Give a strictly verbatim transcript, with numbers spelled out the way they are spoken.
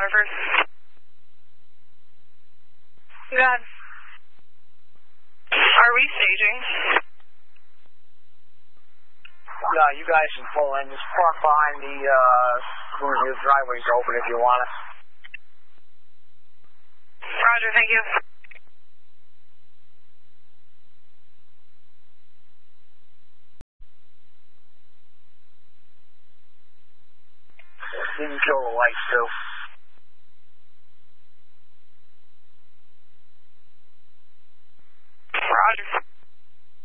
Harvard. Good. Are we staging? No, you guys can pull in. Just park behind the, uh, the driveway's open if you want it. Roger, thank you. You can kill the lights, too.